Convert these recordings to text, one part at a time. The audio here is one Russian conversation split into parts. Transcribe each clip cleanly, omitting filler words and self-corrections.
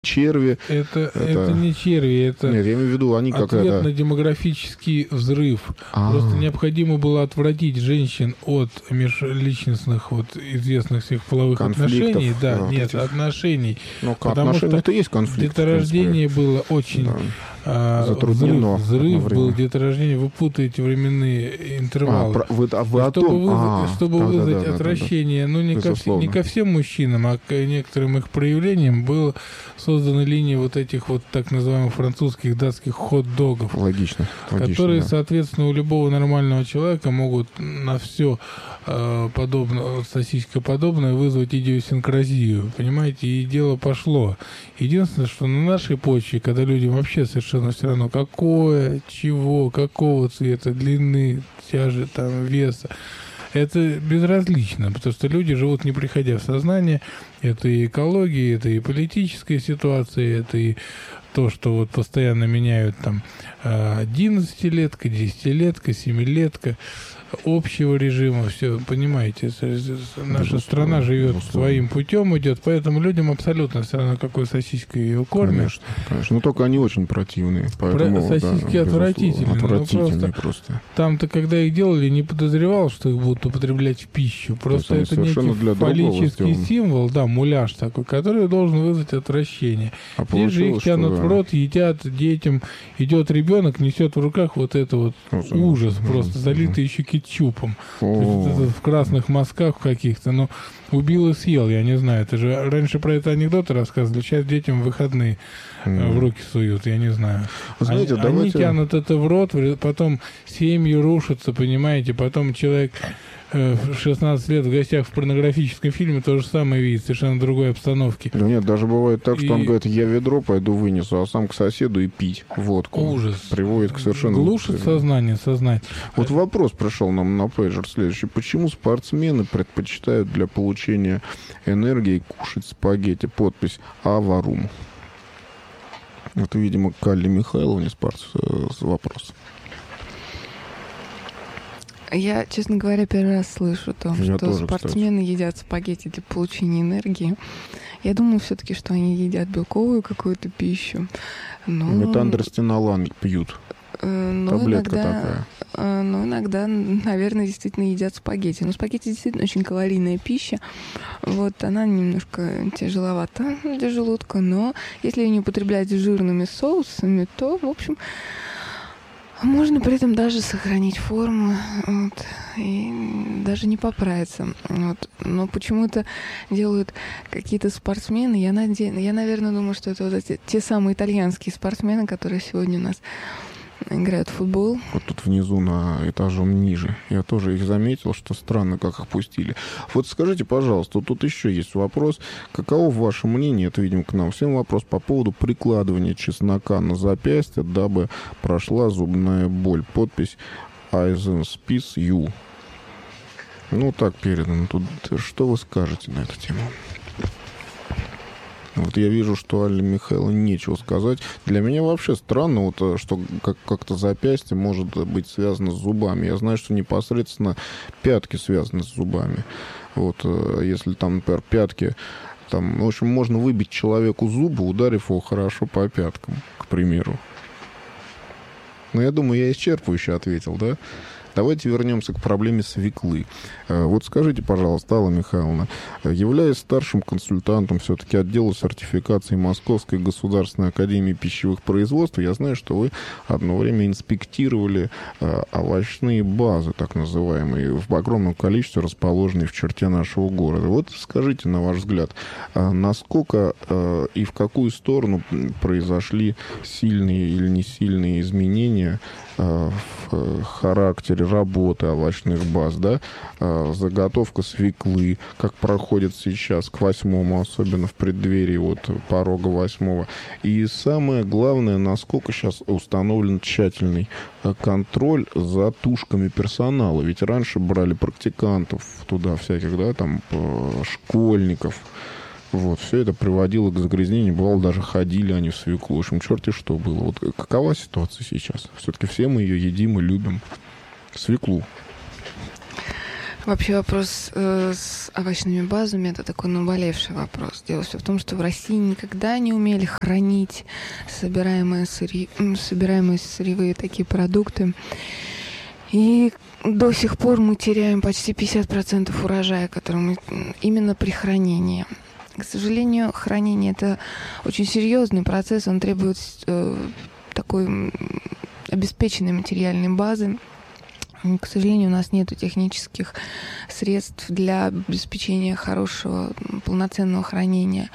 черви. Это не черви, это Нет, я имею в виду, они ответ как-то... на демографический взрыв. Просто необходимо было отвратить женщин от межличностных, вот, известных всех половых конфликтов, отношений. Да, вот нет, этих. отношений. Ну, Потому что это и есть конфликт. деторождение было очень... затруднено. Взрыв был деторождение. Вы путаете временные интервалы. Вы о том... Чтобы вызвать отвращение, ну, не ко всем мужчинам, а к некоторым их проявлениям была создана линия вот этих вот так называемых французских, датских хот-догов. Логично. Которые, да. соответственно, у любого нормального человека могут на все подобное, сосископодобное вызвать идиосинкразию. Понимаете? И дело пошло. Единственное, что на нашей почве, когда людям вообще совершенно все равно, какое, чего, какого цвета, длины, тяжи, там, веса, это безразлично, потому что люди живут, не приходя в сознание. Это и экология, это и политическая ситуация, это и то, что вот постоянно меняют там 11-летка, 10-летка, 7-летка общего режима, все, понимаете, наша страна живет своим путем, идет, поэтому людям абсолютно все равно, какой сосиской ее кормят. Конечно, но только они очень противные. Поэтому, сосиски отвратительные. Отвратительные просто. Там-то, когда их делали, не подозревал, что их будут употреблять в пищу. Просто это некий фаллический символ, да, муляж такой, который должен вызвать отвращение. Здесь же их тянут в рот, едят детям. Идет ребенок, несет в руках вот это вот ужас, просто залитый еще кетчупом. То есть это в красных мазках каких-то. Ну, убил и съел, я не знаю. Это же раньше про это анекдоты рассказывали, сейчас детям в выходные в руки суют, я не знаю. Знаете, они тянут это в рот, потом семьи рушатся, понимаете, потом человек в 16 лет в гостях в порнографическом фильме то же самое видит, совершенно другой обстановке. Да нет, даже бывает так, что он говорит, я ведро пойду вынесу, а сам к соседу и пить водку. Ужас. Приводит к совершенно... Глушит сознание. Вот вопрос пришел нам на пейджер следующий. Почему спортсмены предпочитают для получения энергии кушать спагетти? Подпись «Аварум». Это, видимо, к Алле Михайловне вопрос. Я, честно говоря, первый раз слышу о том, что тоже, спортсмены едят спагетти для получения энергии. Я думаю все-таки, что они едят белковую какую-то пищу. Метандростенолан пьют. Таблетка такая. Иногда, наверное, действительно едят спагетти. Но спагетти действительно очень калорийная пища. Вот она немножко тяжеловата для желудка, но если ее не употреблять с жирными соусами, то, в общем, можно при этом даже сохранить форму, вот, и даже не поправиться. Вот. Но почему-то делают какие-то спортсмены. Я, наверное, думаю, что это вот те самые итальянские спортсмены, которые сегодня у нас играют в футбол. Вот тут внизу, этажом ниже. Я тоже их заметил, что странно, как их пустили. Вот скажите, пожалуйста, тут еще есть вопрос. Каково ваше мнение, это, видимо, к нам всем вопрос по поводу прикладывания чеснока на запястье, дабы прошла зубная боль. Подпись «Айзенспис Ю». Ну, так передано. Тут что вы скажете на эту тему? Вот я вижу, что Алле Михайловне нечего сказать. Для меня вообще странно, вот, что как-то запястье может быть связано с зубами. Я знаю, что непосредственно пятки связаны с зубами. Вот, если там, например, пятки... Там, в общем, можно выбить человеку зубы, ударив его хорошо по пяткам, к примеру. Но я думаю, я исчерпывающе ответил, да? Давайте вернемся к проблеме свеклы. Вот скажите, пожалуйста, Алла Михайловна, являясь старшим консультантом все-таки отдела сертификации Московской государственной академии пищевых производств, я знаю, что вы одно время инспектировали овощные базы, так называемые, в огромном количестве расположенные в черте нашего города. Вот скажите, на ваш взгляд, насколько и в какую сторону произошли сильные или не сильные изменения в характере работы овощных баз, да, заготовка свеклы, как проходит сейчас к 8-му, особенно в преддверии вот порога 8-го. И самое главное, насколько сейчас установлен тщательный контроль за тушками персонала. Ведь раньше брали практикантов туда всяких, да, там, школьников. Вот, все это приводило к загрязнению. Бывало, даже ходили они в свеклу. В общем, черти что было. Вот какова ситуация сейчас? Все-таки все мы ее едим и любим. Свеклу. Вообще вопрос с овощными базами — это такой наболевший вопрос. Дело все в том, что в России никогда не умели хранить собираемые сырьевые такие продукты. И до сих пор мы теряем почти 50% урожая, который мы именно при хранении. К сожалению, хранение — это очень серьезный процесс, он требует такой обеспеченной материальной базы. К сожалению, у нас нет технических средств для обеспечения хорошего, полноценного хранения.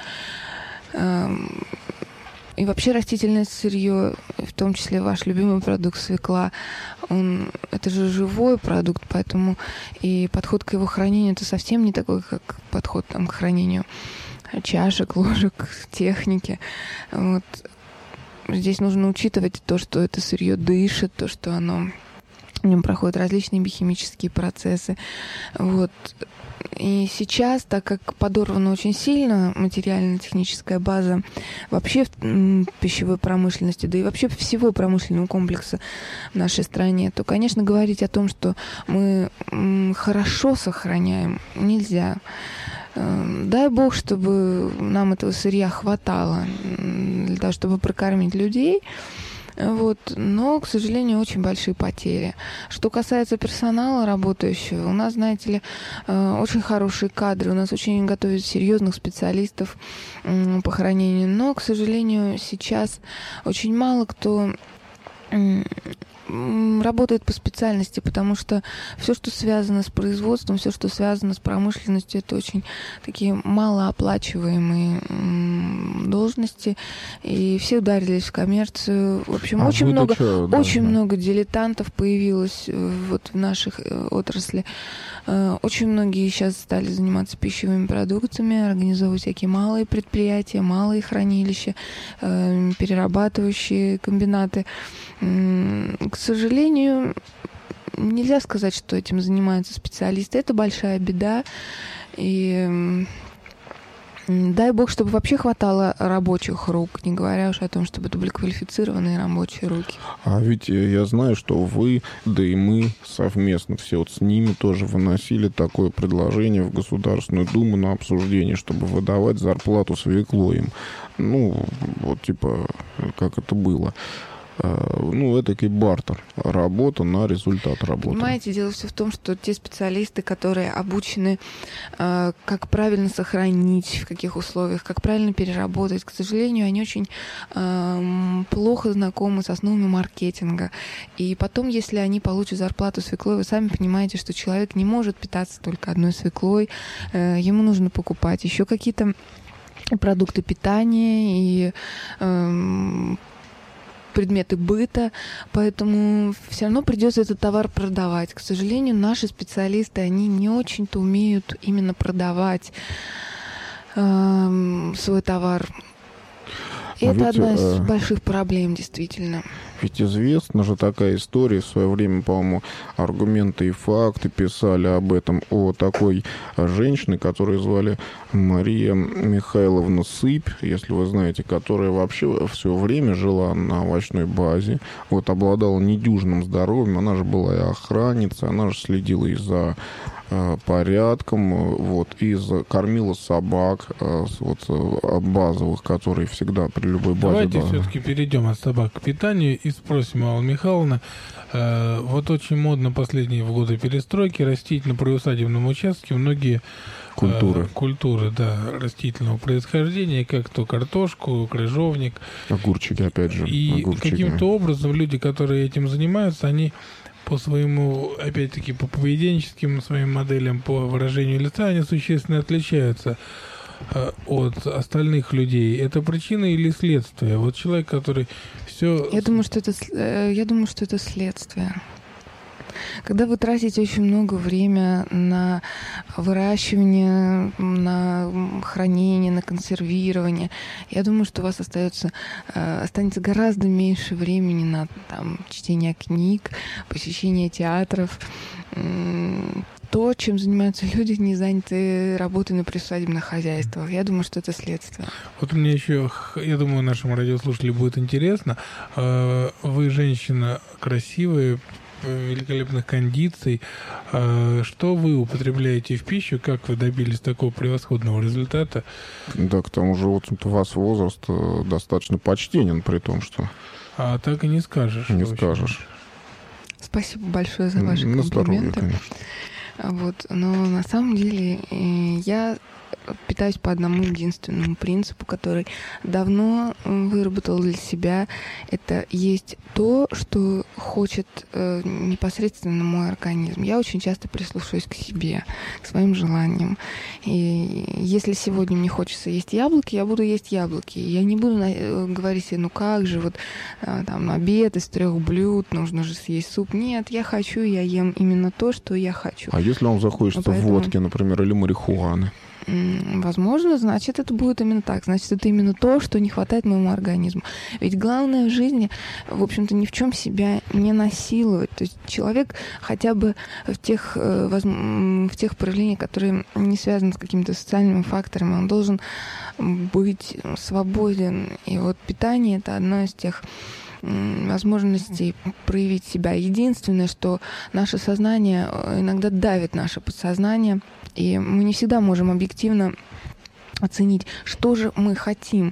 И вообще растительное сырье, в том числе ваш любимый продукт свекла, это же живой продукт, поэтому и подход к его хранению — это совсем не такой, как подход к хранению чашек, ложек, техники. Вот. Здесь нужно учитывать то, что это сырье дышит, то, что в нем проходят различные биохимические процессы. Вот. И сейчас, так как подорвана очень сильно материально-техническая база вообще в пищевой промышленности, да и вообще всего промышленного комплекса в нашей стране, то, конечно, говорить о том, что мы хорошо сохраняем, нельзя. Дай бог, чтобы нам этого сырья хватало для того, чтобы прокормить людей. Вот. Но, к сожалению, очень большие потери. Что касается персонала работающего, у нас, знаете ли, очень хорошие кадры, у нас очень готовят серьезных специалистов по хранению, но, к сожалению, сейчас очень мало кто работает по специальности, потому что все, что связано с производством, все, что связано с промышленностью, это очень такие малооплачиваемые должности, и все ударились в коммерцию. В общем, очень много дилетантов появилось вот в наших отрасли. Очень многие сейчас стали заниматься пищевыми продуктами, организовывать всякие малые предприятия, малые хранилища, перерабатывающие комбинаты. К сожалению, нельзя сказать, что этим занимаются специалисты. Это большая беда. И дай бог, чтобы вообще хватало рабочих рук, не говоря уж о том, чтобы это были квалифицированные рабочие руки. А ведь я знаю, что вы, да и мы совместно все вот с ними тоже выносили такое предложение в Государственную Думу на обсуждение, чтобы выдавать зарплату свеклоим. Ну, вот типа, как это было. Ну, это бартер. Работа на результат работы. Понимаете, дело все в том, что те специалисты, которые обучены, как правильно сохранить, в каких условиях, как правильно переработать, к сожалению, они очень плохо знакомы с основами маркетинга. И потом, если они получат зарплату свеклой, вы сами понимаете, что человек не может питаться только одной свеклой, ему нужно покупать еще какие-то продукты питания и предметы быта, поэтому все равно придется этот товар продавать. К сожалению, наши специалисты, они не очень-то умеют именно продавать свой товар. И это одна из больших проблем, действительно. Ведь известна же такая история. В свое время, по-моему, «Аргументы и факты» писали об этом, о такой женщине, которую звали Мария Михайловна Сыпь, если вы знаете, которая вообще все время жила на овощной базе, вот, обладала недюжным здоровьем, она же была и охранница, она же следила и за порядком, вот, и кормила собак вот, базовых, которые всегда при любой базе. Давайте все-таки перейдем от собак к питанию и спросим Аллу Михайловну. Вот очень модно последние годы перестройки растить на приусадебном участке многие культуры, да, растительного происхождения, как то картошку, крыжовник. Огурчики, опять же. И каким-то образом люди, которые этим занимаются, они по своему, опять-таки, по поведенческим своим моделям, по выражению лица, они существенно отличаются от остальных людей. Это причина или следствие? Вот человек, который все... Я думаю, что это следствие. Когда вы тратите очень много времени на выращивание, на хранение, на консервирование, я думаю, что у вас останется гораздо меньше времени на чтение книг, посещение театров. То, чем занимаются люди, не заняты работой на приусадебных хозяйствах. Я думаю, что это следствие. Вот мне еще, я думаю, нашим радиослушателям будет интересно. Вы женщина красивая, великолепных кондиций. Что вы употребляете в пищу? Как вы добились такого превосходного результата? Да, к тому же, вот у вас возраст достаточно почтенен, при том, что... А так и не скажешь. Не скажешь. Спасибо большое за ваши На здоровье, комплименты. конечно. Вот. Но на самом деле я питаюсь по одному единственному принципу, который давно выработал для себя. Это есть то, что хочет непосредственно мой организм. Я очень часто прислушиваюсь к себе, к своим желаниям. И если сегодня мне хочется есть яблоки, я буду есть яблоки. Я не буду говорить себе, ну как же, вот там обед из 3 блюд, нужно же съесть суп. Нет, я хочу, я ем именно то, что я хочу. А если вам захочется водки, например, или марихуаны? Возможно, значит, это будет именно так. Значит, это именно то, что не хватает моему организму. Ведь главное в жизни, в общем-то, ни в чем себя не насиловать. То есть человек хотя бы в тех проявлениях, которые не связаны с какими-то социальными факторами, он должен быть свободен. И вот питание — это одно из тех возможностей проявить себя. Единственное, что наше сознание иногда давит наше подсознание, и мы не всегда можем объективно оценить, что же мы хотим.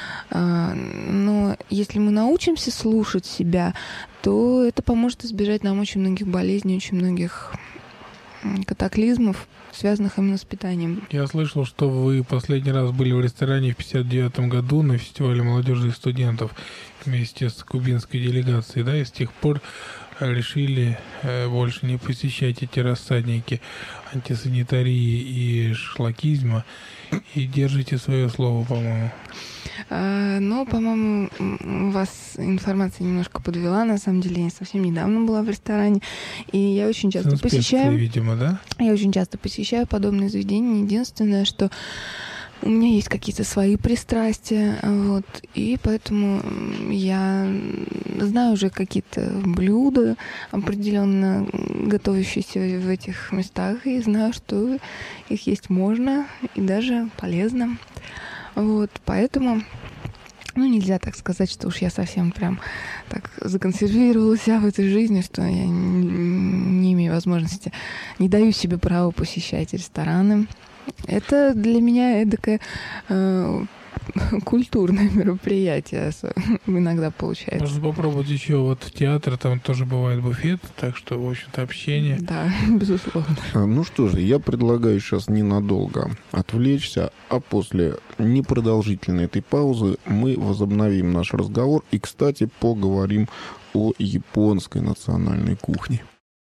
Но если мы научимся слушать себя, то это поможет избежать нам очень многих болезней, очень многих катаклизмов, связанных именно с питанием. Я слышал, что вы последний раз были в ресторане в 1959 году на фестивале молодежи и студентов вместе с кубинской делегацией, да, и с тех пор решили больше не посещать эти рассадники антисанитарии и шлакизма, и держите свое слово, по-моему. Но, по-моему, вас информация немножко подвела. На самом деле, я совсем недавно была в ресторане, и я очень часто посещаю... видимо, да? Я очень часто посещаю подобные заведения. Единственное, что у меня есть какие-то свои пристрастия, вот, и поэтому я знаю уже какие-то блюда, определенно готовящиеся в этих местах, и знаю, что их есть можно и даже полезно. Вот, поэтому, нельзя так сказать, что уж я совсем прям так законсервировала себя в этой жизни, что я не имею возможности, не даю себе права посещать рестораны. Это для меня эдакое культурное мероприятие иногда получается. Можно попробовать еще вот в театре, там тоже бывает буфет, так что, в общем-то, общение. Да, безусловно. Ну что же, я предлагаю сейчас ненадолго отвлечься, а после непродолжительной этой паузы мы возобновим наш разговор и, кстати, поговорим о японской национальной кухне.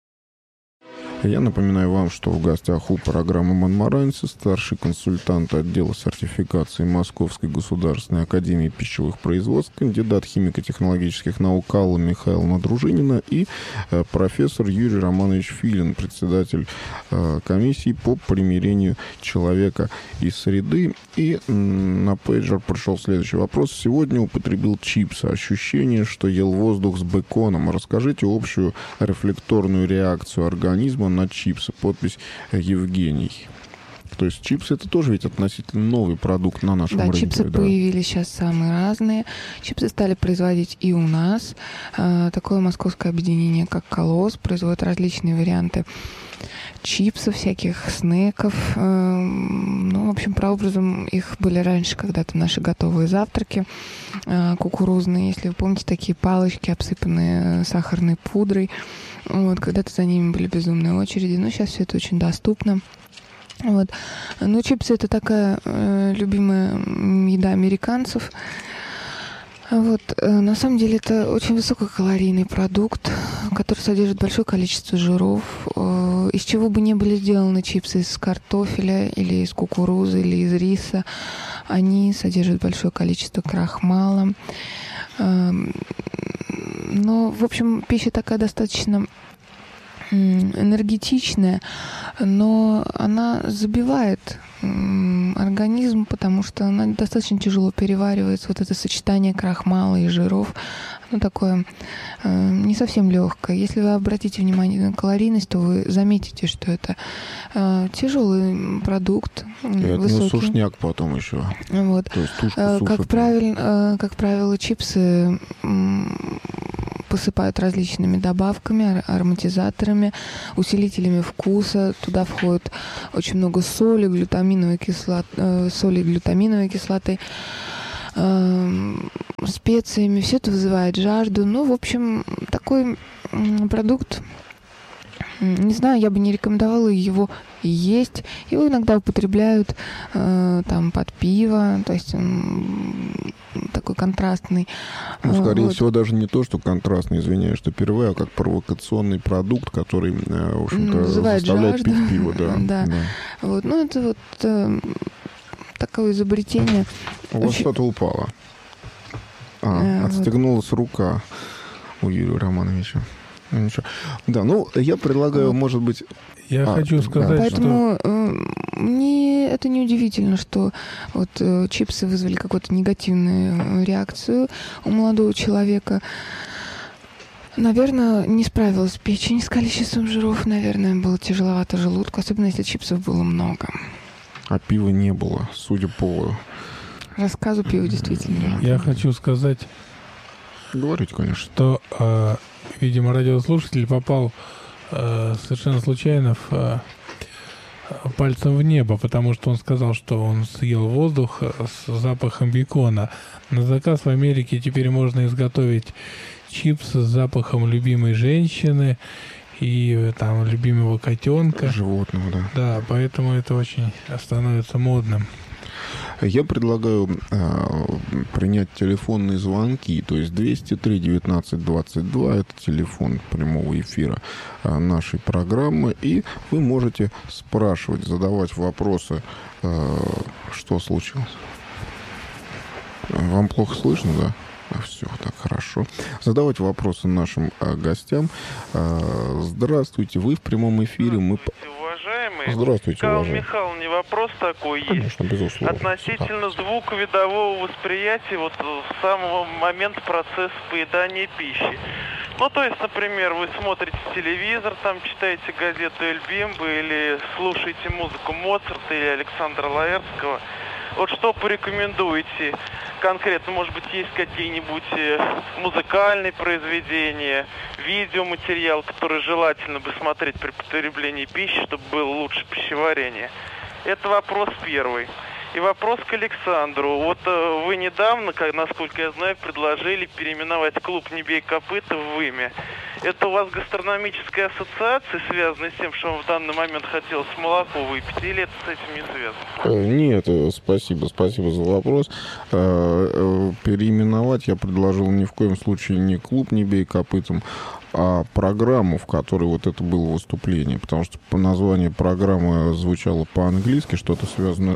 Я напоминаю вам, что в гостях у программы «Монморанси» старший консультант отдела сертификации Московской государственной академии пищевых производств, кандидат химико-технологических наук Алла Михайловна Дружинина и профессор Юрий Романович Филин, председатель комиссии по примирению человека и среды. И на пейджер пришел следующий вопрос. Сегодня употребил чипсы. Ощущение, что ел воздух с беконом. Расскажите общую рефлекторную реакцию организма на чипсы. Подпись Евгений. То есть чипсы — это тоже ведь относительно новый продукт на нашем рынке. Чипсы появились сейчас самые разные. Чипсы стали производить и у нас. Такое московское объединение, как «Колосс», производит различные варианты чипсов, всяких снеков. В общем, прообразом их были раньше когда-то наши готовые завтраки кукурузные. Если вы помните, такие палочки, обсыпанные сахарной пудрой. Вот, когда-то за ними были безумные очереди, но сейчас все это очень доступно. Вот. Но чипсы — это такая любимая еда американцев. Вот. На самом деле это очень высококалорийный продукт, который содержит большое количество жиров. Из чего бы ни были сделаны чипсы, из картофеля или из кукурузы или из риса, они содержат большое количество крахмала. Но, в общем, пища такая достаточно энергетичная, но она забивает организм, потому что она достаточно тяжело переваривается. Вот это сочетание крахмала и жиров, оно такое не совсем легкое. Если вы обратите внимание на калорийность, то вы заметите, что это тяжелый продукт, и высокий. Это сушняк потом еще. Вот. То есть тушку сушат. Как правило, чипсы посыпают различными добавками, ароматизаторами, усилителями вкуса. Туда входит очень много соли, глютаминовой кислоты, специями. Все это вызывает жажду. Ну, в общем, такой продукт, не знаю, я бы не рекомендовала его есть. Его иногда употребляют там под пиво, то есть он такой контрастный. Ну, скорее всего, даже не то, что контрастный, извиняюсь, что впервые, а как провокационный продукт, который, в общем-то, заставляет пить пиво. Да. Вот. Ну, это вот такое изобретение. У вас что-то упало. Отстегнулась рука у Юрия Романовича. Ничего. Да, ну, я предлагаю, может быть... Я хочу сказать, поэтому это не удивительно, что вот чипсы вызвали какую-то негативную реакцию у молодого человека. Наверное, не справилась печень с количеством жиров. Наверное, было тяжеловато желудку, особенно если чипсов было много. А пива не было, судя по... рассказу, пива действительно не было. Я хочу сказать... Говорите, конечно. Что, видимо, радиослушатель попал совершенно случайно пальцем в небо, потому что он сказал, что он съел воздух с запахом бекона. На заказ в Америке теперь можно изготовить чипсы с запахом любимой женщины и там любимого котенка. Животного, да. Да, поэтому это очень становится модным. Я предлагаю принять телефонные звонки, то есть 203-19-22, это телефон прямого эфира нашей программы, и вы можете спрашивать, задавать вопросы. Что случилось? Вам плохо слышно, да? Все, так, хорошо. Задавать вопросы нашим гостям. Здравствуйте, вы в прямом эфире. Здравствуйте, Михаил Михайлович, вопрос такой Конечно, есть. Безусловно. Относительно звуковидового восприятия вот с самого момента процесса поедания пищи. Ну, то есть, например, вы смотрите телевизор, там читаете газету «Эль Бимбо» или слушаете музыку Моцарта или Александра Лаэртского. Вот что порекомендуете конкретно? Может быть, есть какие-нибудь музыкальные произведения, видеоматериал, который желательно бы смотреть при потреблении пищи, чтобы было лучше пищеварение? Это вопрос первый. И вопрос к Александру. Вот вы недавно, насколько я знаю, предложили переименовать клуб «Не бей копыта» в «Вымя». Это у вас гастрономическая ассоциация, связанная с тем, что вам в данный момент хотелось молоко выпить, или это с этим не связано? Нет, спасибо за вопрос. Переименовать я предложил ни в коем случае не клуб «Не бей копытом», а программу, в которой вот это было выступление. Потому что название программы звучало по-английски, что-то связанное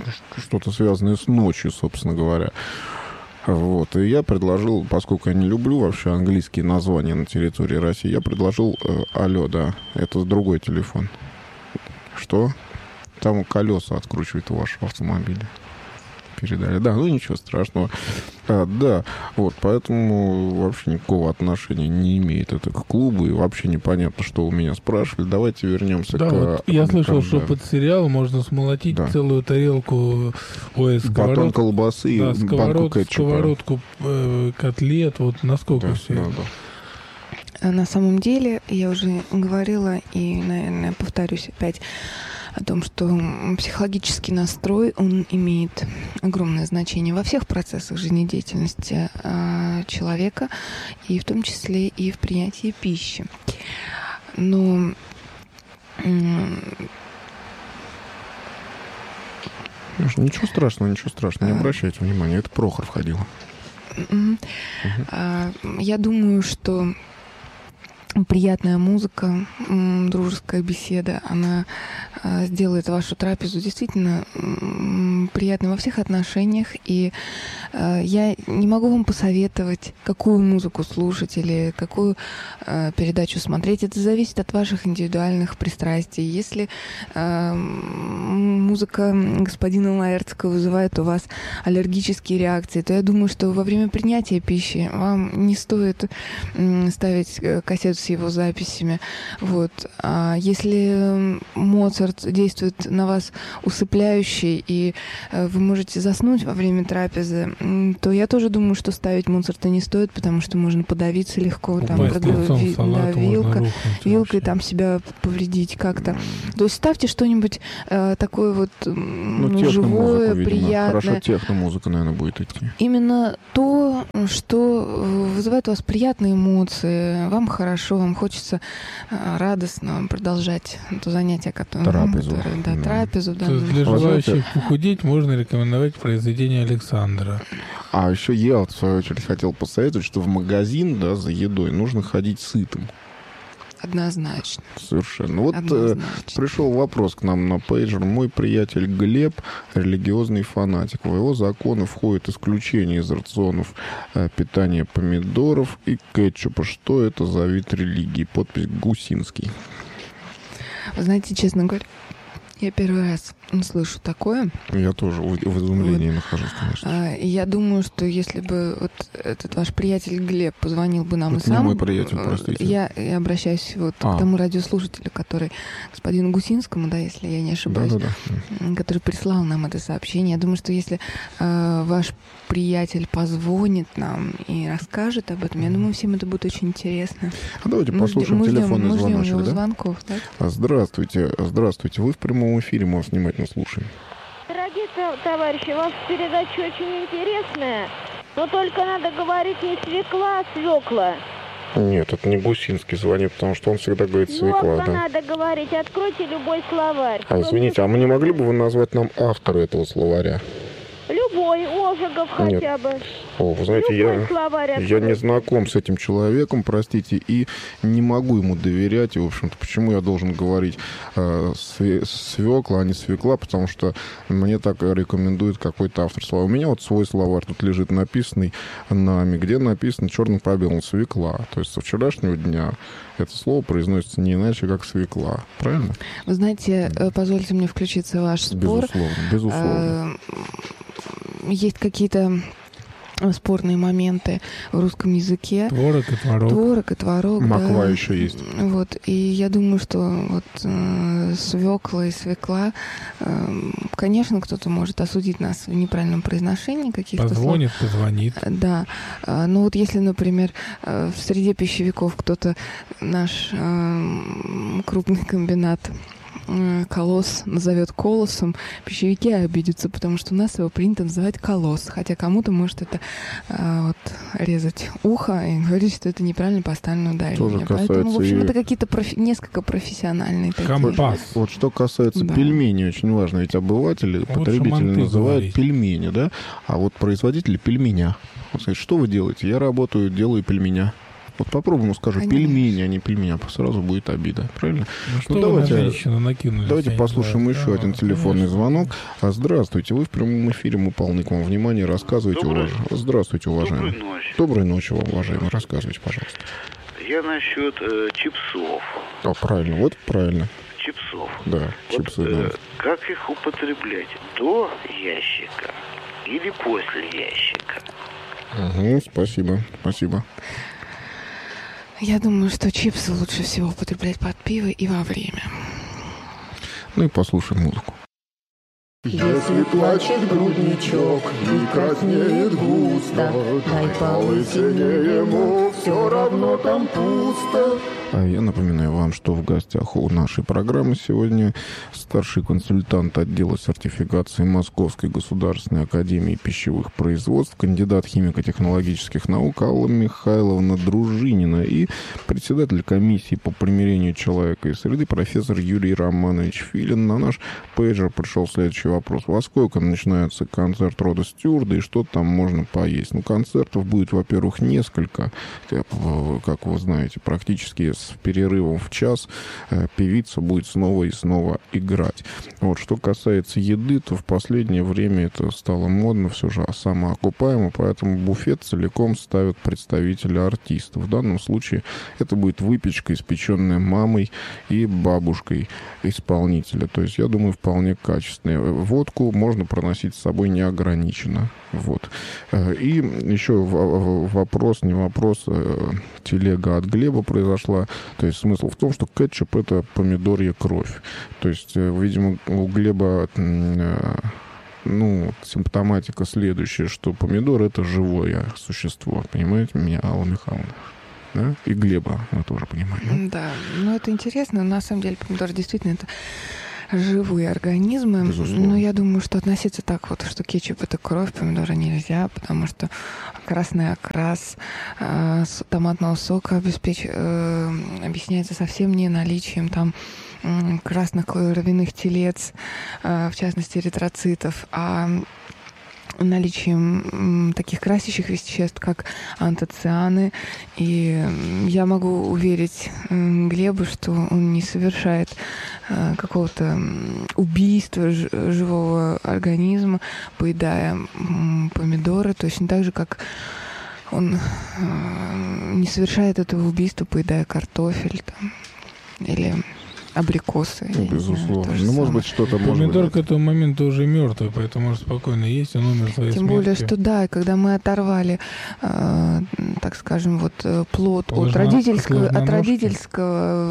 с ночью, собственно говоря. Вот. И я предложил, поскольку я не люблю вообще английские названия на территории России, я предложил алло, да, это другой телефон. Что? Там колеса откручивают у вашего автомобиля. Передали. Да, ну ничего страшного. Да, вот, поэтому вообще никакого отношения не имеет это к клубу, и вообще непонятно, что у меня спрашивали. Давайте вернемся к... Вот я слышал, что под сериал можно смолотить целую тарелку батон колбасы, да, банку кетчупа. Сковородку котлет, вот насколько все. Да. На самом деле, я уже говорила, и, наверное, повторюсь опять, о том, что психологический настрой, он имеет огромное значение во всех процессах жизнедеятельности человека, и в том числе и в принятии пищи. Но ничего страшного, не обращайте внимания, это Прохор входил. Я думаю, что приятная музыка, дружеская беседа, она сделает вашу трапезу действительно приятной во всех отношениях. И я не могу вам посоветовать, какую музыку слушать или какую передачу смотреть. Это зависит от ваших индивидуальных пристрастий. Если музыка господина Лаэртского вызывает у вас аллергические реакции, то я думаю, что во время принятия пищи вам не стоит ставить кассету с его записями. Вот. А если Моцарт Моцарт действует на вас усыпляюще, и вы можете заснуть во время трапезы, то я тоже думаю, что ставить Моцарта не стоит, потому что можно подавиться легко, там, вилкой там себя повредить как-то. То есть ставьте что-нибудь такое вот живое, приятное. Хорошо, техно-музыка, наверное, будет идти. Именно то, что вызывает у вас приятные эмоции, вам хорошо, вам хочется радостно продолжать то занятие, которое... Трапезу. Да. Для желающих похудеть можно рекомендовать произведение Александра. А еще я, в свою очередь, хотел посоветовать, что в магазин, да, за едой нужно ходить сытым. Однозначно. Совершенно. Вот пришел вопрос к нам на пейджер. Мой приятель Глеб — религиозный фанатик. В его законы входит исключение из рационов питания помидоров и кетчупа. Что это за вид религии? Подпись Гусинский. Вы знаете, честно говоря, я первый раз слышу такое. Я тоже в изумлении нахожусь, конечно. Я думаю, что если бы вот этот ваш приятель Глеб позвонил бы нам это и сам... не мой приятель, простите. Я обращаюсь вот к тому радиослушателю, который, господину Гусинскому, да, если я не ошибаюсь, который прислал нам это сообщение. Я думаю, что если ваш приятель позвонит нам и расскажет об этом, я думаю, всем это будет очень интересно. А давайте послушаем телефонный звоночек, да? Звонков, да? Здравствуйте. Вы в прямом эфире, мы вас внимательно слушаем. Дорогие товарищи, ваша передача очень интересная, но только надо говорить не свекла, а свекла. Нет, это не Гусинский звонит, потому что он всегда говорит свекла, да? Надо говорить, откройте любой словарь. Извините, а мы не могли бы вы назвать нам автора этого словаря? Любой, Ожегов хотя бы. Вы знаете, я не знаком с этим человеком, простите, и не могу ему доверять. И, в общем-то, почему я должен говорить свекла, а не свекла? Потому что мне так рекомендует какой-то автор слова. У меня вот свой словарь тут лежит написанный нами, где написано черным по белому свекла. То есть со вчерашнего дня это слово произносится не иначе, как свекла. Правильно? Вы знаете, позвольте мне включиться в ваш спор. Безусловно. Есть какие-то спорные моменты в русском языке. Творог и творог. Моква еще есть. Вот. И я думаю, что вот свекла и свекла, конечно, кто-то может осудить нас в неправильном произношении каких-то слов. Позвонит. Да. Но вот если, например, в среде пищевиков кто-то наш крупный комбинат колосс назовет колоссом, пищевики обидятся, потому что у нас его принято называть колосс, хотя кому-то может это резать ухо и говорить, что это неправильно поставлено ударение. Поэтому, в общем, это какие-то несколько профессиональные такие. Вот что касается пельменей, очень важно, ведь обыватели, потребители называют пельмени, да? А вот производители пельменя. Он говорит, что вы делаете? Я работаю, делаю пельменя. Вот попробуем, скажу, пельмени, а не пельмени, а сразу будет обида. Правильно? Давайте послушаем еще один телефонный звонок. Здравствуйте, вы в прямом эфире, мы полны к вам внимания. Рассказывайте, Здравствуйте, уважаемый. Доброй ночи вам, уважаемый. Рассказывайте, пожалуйста. Я насчет чипсов. Правильно, вот правильно. Чипсов. Да, чипсы, да. Как их употреблять? До ящика или после ящика? Спасибо. Я думаю, что чипсы лучше всего употреблять под пиво и во время. Ну и послушаем музыку. Если плачет грудничок и краснеет густо, дай полысине ему, все равно там пусто. А я напоминаю вам, что в гостях у нашей программы сегодня старший консультант отдела сертификации Московской государственной академии пищевых производств, кандидат химико-технологических наук Алла Михайловна Дружинина и председатель комиссии по примирению человека и среды профессор Юрий Романович Филин. На наш пейджер пришел следующий вопрос. Во сколько начинается концерт Рода Стюарда и что там можно поесть? Концертов будет, во-первых, несколько, как вы знаете, практически с перерывом в час певица будет снова и снова играть. Вот. Что касается еды, то в последнее время это стало модно все же, самоокупаемо, поэтому буфет целиком ставят представители артистов. В данном случае это будет выпечка, испеченная мамой и бабушкой исполнителя. То есть, я думаю, вполне качественная. Водку можно проносить с собой неограниченно. Вот. И еще вопрос, телега от Глеба произошла. То есть смысл в том, что кетчуп — это помидорья кровь. То есть, видимо, у Глеба симптоматика следующая, что помидор — это живое существо. Понимаете меня, Алла Михайловна? Да? И Глеба мы тоже понимаем. Да, это интересно. На самом деле помидор действительно это живые организмы. Безусловно. Но я думаю, что относиться так вот, что кетчуп — это кровь, помидора нельзя, потому что красный окрас томатного сока объясняется совсем не наличием там красных кровяных телец, в частности эритроцитов, а наличием таких красящих веществ, как антоцианы. И я могу уверить Глеба, что он не совершает какого-то убийства живого организма, поедая помидоры, точно так же, как он не совершает этого убийства, поедая картофель там, или абрикосы. Безусловно. Знаю, может быть, что-то может Помидор быть. к этому моменту уже мертвый, поэтому может спокойно есть, он умер своей Тем смертью. более, что да, когда мы оторвали, так скажем, плод от родительского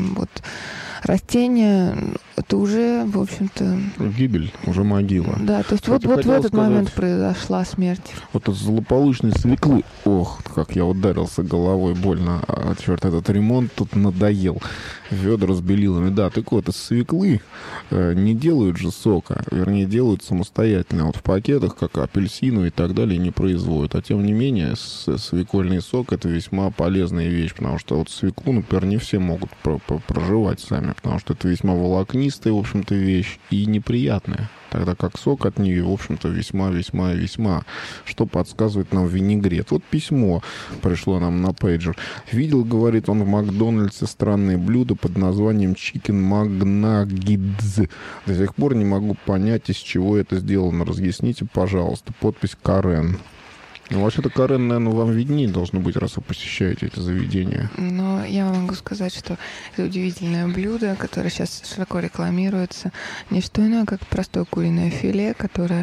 растения, это уже, в общем-то... Гибель, уже могила. Да, то есть Кстати, в хотел этот сказать, момент произошла смерть. Вот от злополучной свеклы. Ох, как я ударился головой больно. Черт, этот ремонт тут надоел. Ведра с белилами. Да, так вот, из свеклы не делают же сока. Вернее, делают самостоятельно. Вот в пакетах, как апельсину и так далее, не производят. А тем не менее, свекольный сок — это весьма полезная вещь. Потому что вот свеклу, например, не все могут проживать сами. Потому что это весьма волокнистая, в общем-то, вещь и неприятная. Тогда как сок от нее, в общем-то, весьма, что подсказывает нам винегрет. Вот письмо пришло нам на пейджер. Видел, говорит он, в Макдональдсе странное блюдо под названием Chicken McNuggets. До сих пор не могу понять, из чего это сделано. Разъясните, пожалуйста. Подпись Карен. Вообще-то, Карен, наверное, вам виднее должно быть, раз вы посещаете эти заведения. Но я могу сказать, что это удивительное блюдо, которое сейчас широко рекламируется. Не что иное, как простое куриное филе, которое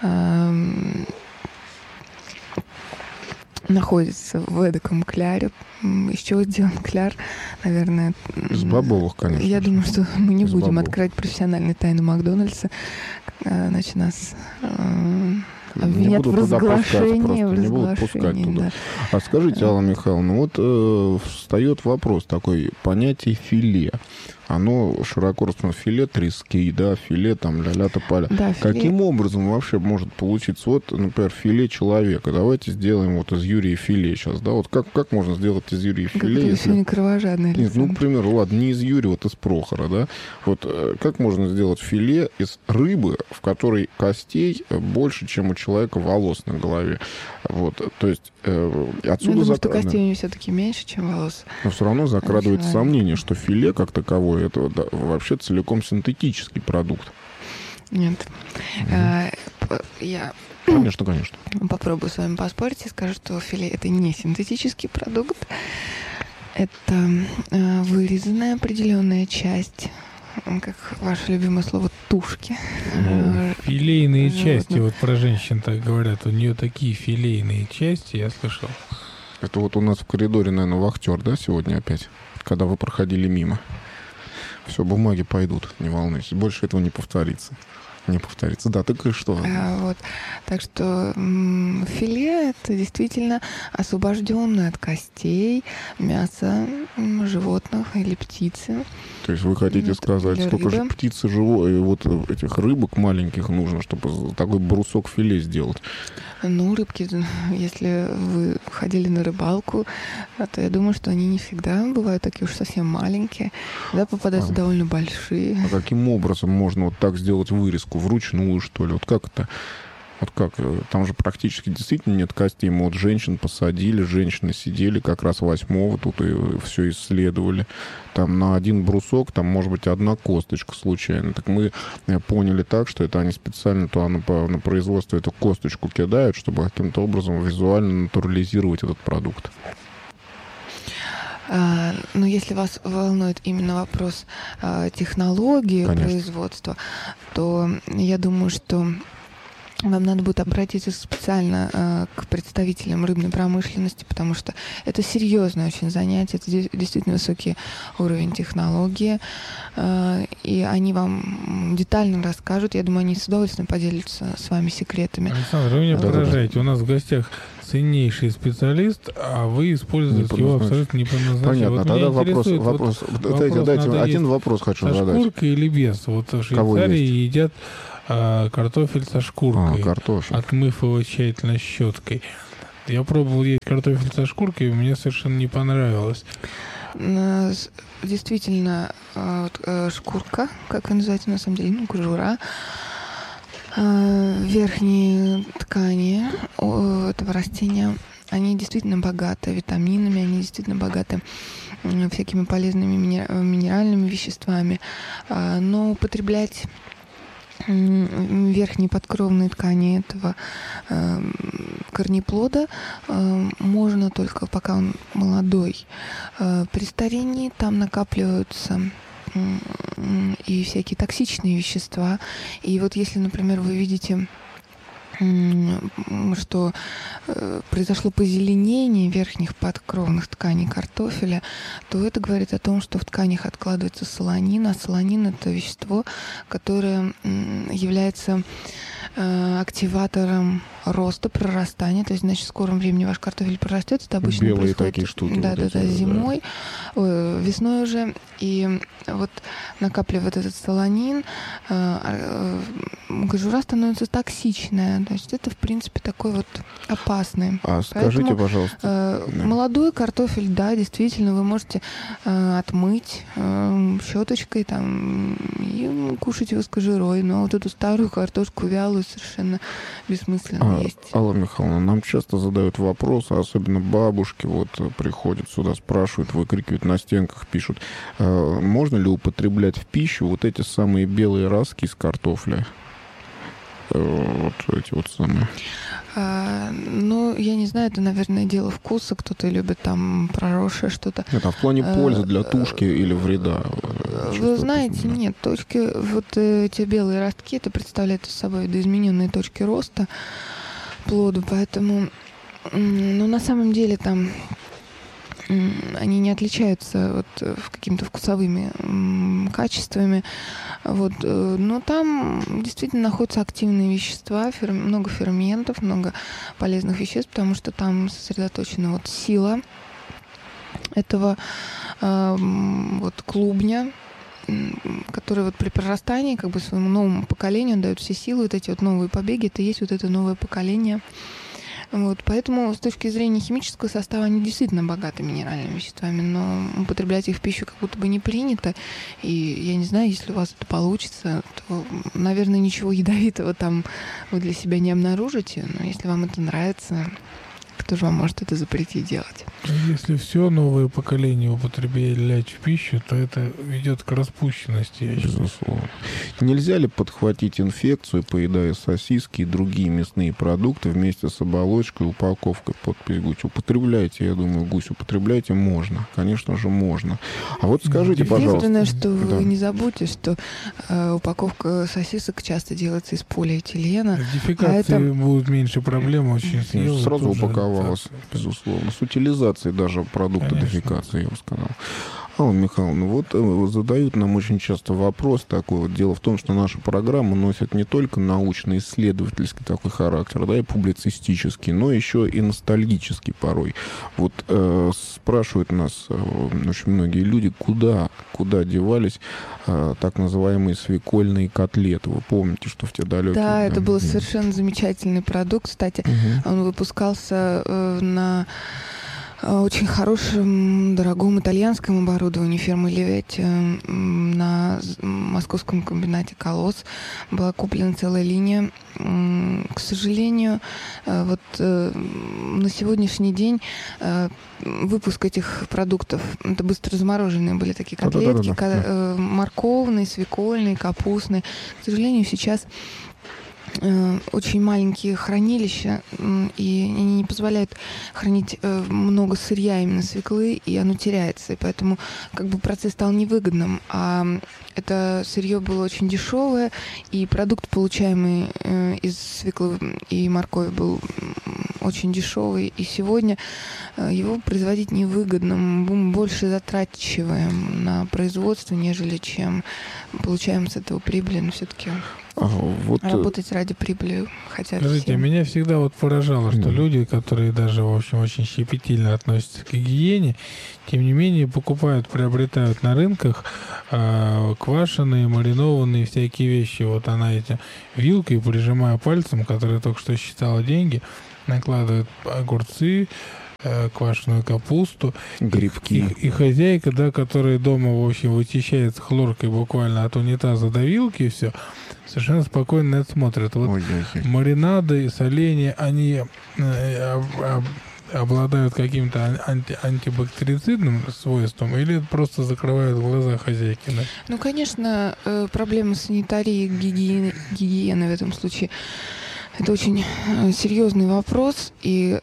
находится в эдаком кляре. Из чего сделан кляр, наверное... Из бобовых, конечно. Я думаю, что мы не будем бобовых. открывать профессиональные тайны Макдональдса. Значит, нас... Не обвинят будут в туда пускать, разглашении, просто не будут пускать туда. да. А скажите, Алла Михайловна, вот встает вопрос такой, понятие филе. Оно широко распространено. Филе трески, да, филе там ля-ля тополя. Да, филе. Каким образом вообще может получиться? Вот, например, филе человека. Давайте сделаем вот из Юрия филе сейчас, да? Вот как можно сделать из Юрия Как филе, ты если... сегодня кровожадный, Нет, Александр. к примеру, ладно, не из Юрия, вот из Прохора, да? Вот как можно сделать филе из рыбы, в которой костей больше, чем у человека волос на голове? Вот, то есть отсюда... Я думаю, что костей у нее все-таки меньше, чем волос. Но все равно закрадывается Человек. сомнение, что филе как таковое это вообще целиком синтетический продукт. Нет. Я Конечно. попробую с вами поспорить и скажу, что филе — это не синтетический продукт. Это вырезанная определенная часть, как ваше любимое слово, тушки. Филейные животных. части, вот про женщин так говорят, у нее такие филейные части, я слышал. Это вот у нас в коридоре, наверное, вахтер, да, сегодня опять, когда вы проходили мимо. Все, бумаги пойдут, не волнуйтесь. Больше этого не повторится. Да, так и что? Вот. Так что филе — это действительно освобожденное от костей мясо животных или птицы. То есть вы хотите сказать, Или сколько же рыбы. птиц и вот этих рыбок маленьких нужно, чтобы такой брусок филе сделать? Ну, рыбки, если вы ходили на рыбалку, то я думаю, что они не всегда бывают такие уж совсем маленькие. Да, попадаются довольно большие. А каким образом можно вот так сделать вырезку? Вручную, что ли? Вот как это? Вот как? Там же практически действительно нет костей. Мы вот женщин посадили, женщины сидели как раз 8-го тут и все исследовали. Там на один брусок, там может быть одна косточка случайно. Так мы поняли так, что это они специально то на производство эту косточку кидают, чтобы каким-то образом визуально натурализировать этот продукт. Но если вас волнует именно вопрос технологии Конечно. производства, то я думаю, что вам надо будет обратиться специально к представителям рыбной промышленности, потому что это серьезное очень занятие, это действительно высокий уровень технологии, и они вам детально расскажут. Я думаю, они с удовольствием поделятся с вами секретами. Александр, вы меня поражаете. У нас в гостях ценнейший специалист, а вы используете его абсолютно не по назначению. Понятно, тогда вопрос. Дайте один вопрос хочу задать. Со шкуркой или без? Вот в Швейцарии едят картофель со шкуркой, отмыв его тщательно щеткой. Я пробовал есть картофель со шкуркой, и мне совершенно не понравилось. Действительно, шкурка, как ее называется на самом деле, кожура, верхние ткани этого растения, они действительно богаты витаминами, они действительно богаты всякими полезными минеральными веществами, но употреблять верхние подкровные ткани этого корнеплода можно только пока он молодой. При старении там накапливаются и всякие токсичные вещества. И вот если, например, вы видите, что произошло позеленение верхних подкровных тканей картофеля, то это говорит о том, что в тканях откладывается солонин, а солонин — это вещество, которое является активатором роста, прорастания. То есть, значит, в скором времени ваш картофель прорастет. Это обычно белые происходит, такие штуки. Да, зимой, весной уже. И вот накапливает этот солонин, кожура становится токсичная. То есть это, в принципе, такой вот опасный. А скажите, пожалуйста. Молодой картофель, да, действительно, вы можете отмыть щеточкой там, и кушать его с кожурой. Но вот эту старую картошку вялую совершенно бессмысленно есть. Алла Михайловна, нам часто задают вопросы, особенно бабушки вот приходят сюда, спрашивают, выкрикивают на стенках, пишут, можно ли употреблять в пищу вот эти самые белые ростки из картофеля? Вот эти вот самые. Ну, я не знаю, это, наверное, дело вкуса. Кто-то любит там проросшее что-то. Это в плане пользы для тушки или вреда? Вы знаете, нет, точки, вот эти белые ростки, это представляет собой видоизмененные точки роста плода, поэтому, ну, на самом деле там они не отличаются вот какими-то вкусовыми качествами, вот, но там действительно находятся активные вещества, много ферментов, много полезных веществ, потому что там сосредоточена вот сила этого вот клубня, который вот при прорастании как бы своему новому поколению дает все силы, вот эти вот новые побеги, это и есть вот это новое поколение. Вот, поэтому с точки зрения химического состава они действительно богаты минеральными веществами, но употреблять их в пищу как будто бы не принято. И я не знаю, если у вас это получится, то, наверное, ничего ядовитого там вы для себя не обнаружите. Но если вам это нравится, кто же вам может это запретить делать? Если все новое поколение употреблять в пищу, то это ведет к распущенности, я считаю. Безусловно. Нельзя ли подхватить инфекцию, поедая сосиски и другие мясные продукты вместе с оболочкой, упаковкой? Подпись «Гусь». Употребляйте, я думаю, «Гусь», употребляйте можно. Конечно же, можно. А вот скажите, пожалуйста... Единственное, что вы не забудьте, что упаковка сосисок часто делается из полиэтилена. С дефекацией будет меньше проблем, очень съел. Сразу упаковалась, безусловно. С утилизацией даже продукта дефекации, я бы сказал. Алла Михайловна, вот задают нам очень часто вопрос такой. Вот дело в том, что наша программа носит не только научно-исследовательский такой характер, да, и публицистический, но еще и ностальгический порой. Вот спрашивают нас очень многие люди, куда девались так называемые свекольные котлеты. Вы помните, что в те далекие... Да, это был совершенно замечательный продукт. Кстати, он выпускался на очень хорошем, дорогом итальянском оборудовании фирмы «Леветти» на московском комбинате «Колосс». Была куплена целая линия. К сожалению, вот на сегодняшний день выпуск этих продуктов, это быстро замороженные были такие котлетки, морковные, свекольные, капустные. К сожалению, сейчас очень маленькие хранилища, и они не позволяют хранить много сырья именно свеклы, и оно теряется. И поэтому как бы процесс стал невыгодным. А это сырье было очень дешевое, и продукт, получаемый из свеклы и моркови, был очень дешевый. И сегодня его производить невыгодно. Мы больше затрачиваем на производство, нежели чем получаем с этого прибыли. Но все-таки работать ради прибыли хотят. Скажите, меня всегда вот поражало, что люди, которые даже, в общем, очень щепетильно относятся к гигиене, тем не менее покупают, приобретают на рынках квашеные, маринованные всякие вещи. Вот она этим вилкой, прижимая пальцем, которая только что считала деньги, накладывает огурцы, квашеную капусту, грибки. И хозяйка, да, которая дома, в общем, вычищает хлоркой буквально от унитаза до вилки, и все, совершенно спокойно на это смотрят. Вот маринады и соленья, они обладают каким-то антибактерицидным свойством, или просто закрывают глаза хозяйки? Да? Ну, конечно, проблема санитарии, гигиены в этом случае — это очень серьезный вопрос, и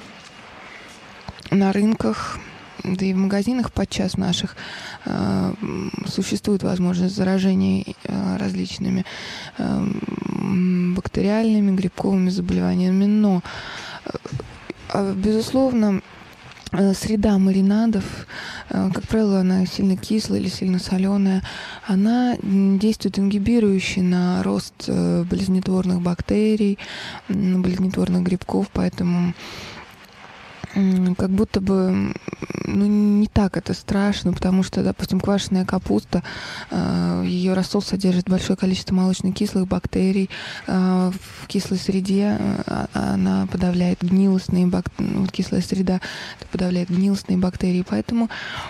на рынках, да и в магазинах подчас наших существует возможность заражения различными бактериальными, грибковыми заболеваниями, но, безусловно, среда маринадов, как правило, она сильно кислая или сильно соленая, она действует ингибирующе на рост болезнетворных бактерий, болезнетворных грибков, поэтому как будто бы не так это страшно, потому что, допустим, квашеная капуста, ее рассол содержит большое количество молочно-кислых бактерий. В кислой среде она подавляет гнилостные бактерии, кислая среда подавляет гнилостные бактерии, поэтому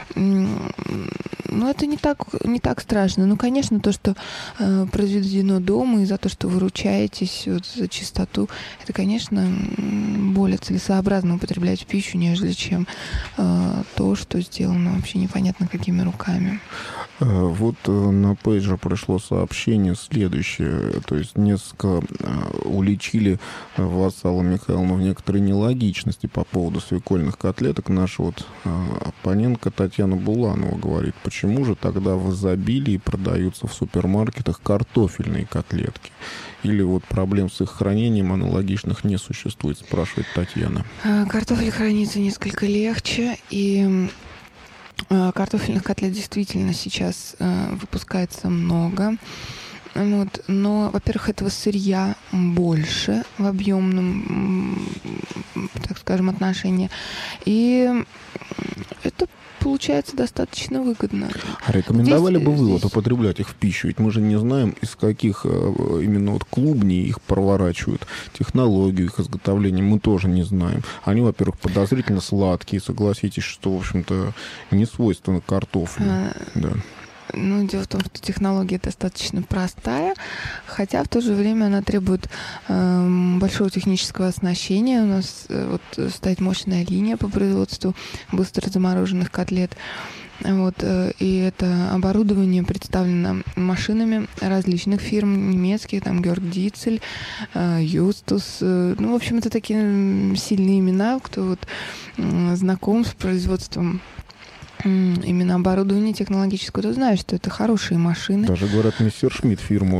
это не так страшно. Ну, конечно, то, что произведено дома, и за то, что вы ручаетесь за чистоту, это, конечно, более целесообразно употреблять в пищу, нежели чем то, что сделано вообще непонятно какими руками. Вот на пейджер пришло сообщение следующее. То есть несколько уличили вас, Алла Михайловна, в некоторой нелогичности по поводу свекольных котлеток. Наша вот оппонентка Татьяна Буланова говорит, почему же тогда в изобилии продаются в супермаркетах картофельные котлетки? Или вот проблем с их хранением аналогичных не существует, спрашивает Татьяна. Картофель хранится несколько легче, и картофельных котлет действительно сейчас выпускается много. Вот. Но, во-первых, этого сырья больше в объемном, так скажем, отношении. И это получается достаточно выгодно. А рекомендовали бы вы употреблять их в пищу? Ведь мы же не знаем, из каких именно вот клубней их проворачивают. Технологию их изготовления мы тоже не знаем. Они, во-первых, подозрительно сладкие. Согласитесь, что, в общем-то, не свойственно картофелю. Да. Ну, дело в том, что технология достаточно простая, хотя в то же время она требует большого технического оснащения. У нас стоит мощная линия по производству быстро замороженных котлет. Вот, и это оборудование представлено машинами различных фирм, немецких, там, Георг Дицель, Юстус. Ну, в общем, это такие сильные имена, кто вот знаком с производством именно оборудование технологическое, то знаешь, что это хорошие машины. Даже, говорят, мистер Шмидт фирма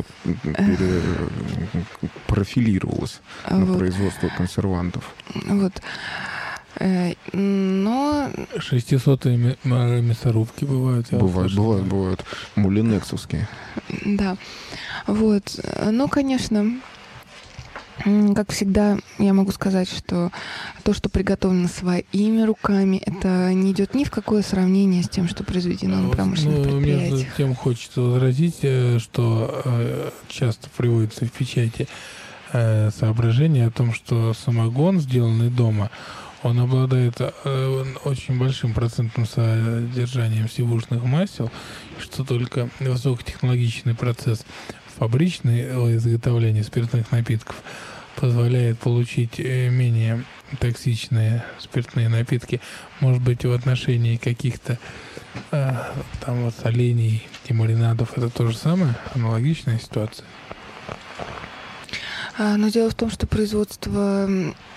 профилировалась на производство консервантов. Вот. Но 600-е мясорубки бывают. Бывают. Мулинексовские. Да. Вот. Но, конечно, как всегда, я могу сказать, что то, что приготовлено своими руками, это не идет ни в какое сравнение с тем, что произведено на промышленных предприятиях. Между тем хочется возразить, что часто приводится в печати соображение о том, что самогон, сделанный дома, он обладает очень большим процентным содержанием сивушных масел, что только высокотехнологичный процесс фабричного изготовления спиртных напитков позволяет получить менее токсичные спиртные напитки. Может быть, в отношении каких-то там вот солений и маринадов это то же самое, аналогичная ситуация? Но дело в том, что производство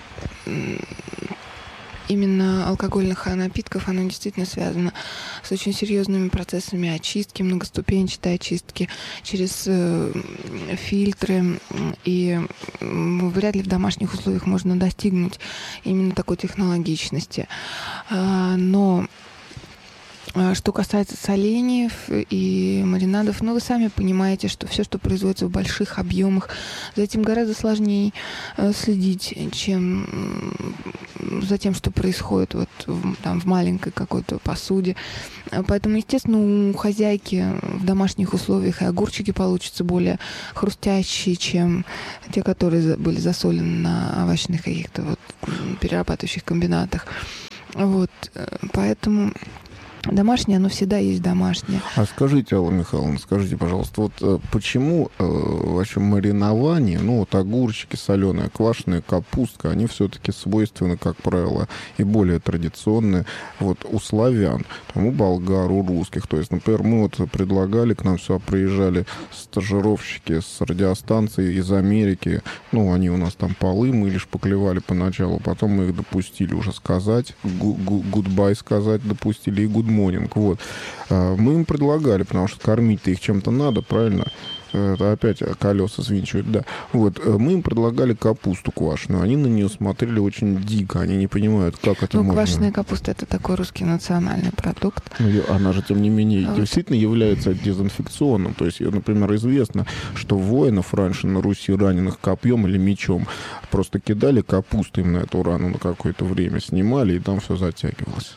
именно алкогольных напитков, оно действительно связано с очень серьезными процессами очистки, многоступенчатой очистки через фильтры. И вряд ли в домашних условиях можно достигнуть именно такой технологичности. Но что касается соленьев и маринадов, вы сами понимаете, что все, что производится в больших объемах, за этим гораздо сложнее следить, чем за тем, что происходит в маленькой какой-то посуде. Поэтому, естественно, у хозяйки в домашних условиях и огурчики получатся более хрустящие, чем те, которые были засолены на овощных каких-то перерабатывающих комбинатах. Поэтому домашнее, оно всегда есть домашнее. А скажите, Алла Михайловна, пожалуйста, почему вообще маринование, огурчики соленые, квашеная капустка, они все-таки свойственны, как правило, и более традиционные у славян, у болгар, у русских. То есть, например, мы предлагали, к нам сюда приезжали стажировщики с радиостанции из Америки, они у нас там полы мыли, шпаклевали поначалу, потом мы их допустили уже сказать, гудбай сказать допустили и good morning. Мы им предлагали, потому что кормить-то их чем-то надо, правильно? Это опять колеса свинчивают, да. Мы им предлагали капусту квашеную. Они на нее смотрели очень дико. Они не понимают, как это можно. Квашеная капуста — это такой русский национальный продукт. Она же, тем не менее, действительно является дезинфекционным. То есть, например, известно, что воинов раньше на Руси, раненых копьем или мечом, просто кидали капусту им на эту рану на какое-то время, снимали, и там все затягивалось.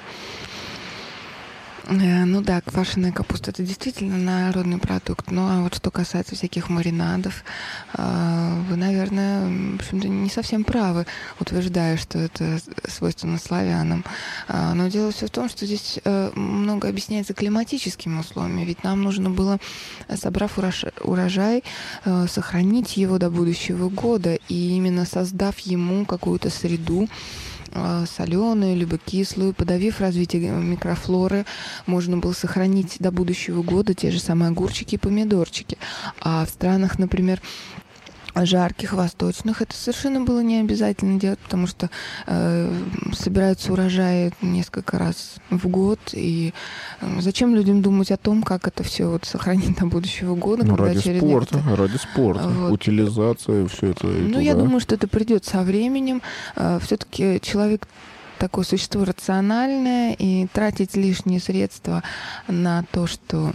Квашеная капуста — это действительно народный продукт. Что касается всяких маринадов, вы, наверное, в общем-то, не совсем правы, утверждая, что это свойственно славянам. Но дело все в том, что здесь много объясняется климатическими условиями. Ведь нам нужно было, собрав урожай, сохранить его до будущего года. И именно создав ему какую-то среду, соленую, либо кислую, подавив развитие микрофлоры, можно было сохранить до будущего года те же самые огурчики и помидорчики. А в странах, например, жарких, восточных, это совершенно было не обязательно делать, потому что собираются урожаи несколько раз в год, и зачем людям думать о том, как это все сохранить до будущего года? Ради спорта, утилизация, все это. Я думаю, что это придет со временем. Все-таки человек такое существо рациональное, и тратить лишние средства на то, что